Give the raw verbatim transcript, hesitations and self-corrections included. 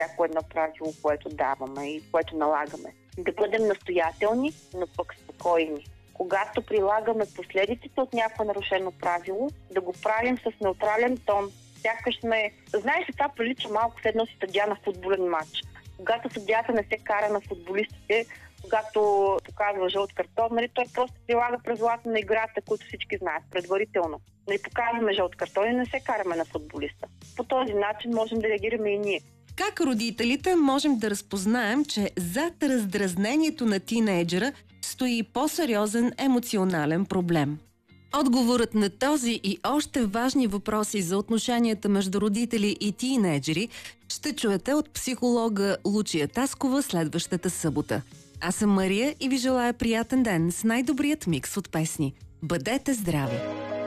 всяко едно правило, което даваме и което налагаме. Да бъдем настоятелни, но пък спокойни. Когато прилагаме последиците от някакво нарушено правило, да го правим с неутрален тон. Сякаш сме... Знаеш, това прилича малко с едно си съдия на футболен матч. Когато съдията не се кара на футболистите, когато показва жълт картон, нали, той просто прилага правилата на играта, които всички знаят предварително. Не показваме жълт картон и не се караме на футболиста. По този начин можем да реагираме и ние. Как родителите можем да разпознаем, че зад раздразнението на тинейджера стои по-сериозен емоционален проблем? Отговорът на този и още важни въпроси за отношенията между родители и тинейджери ще чуете от психолога Лучия Таскова следващата събота. Аз съм Мария и ви желая приятен ден с най-добрият микс от песни. Бъдете здрави!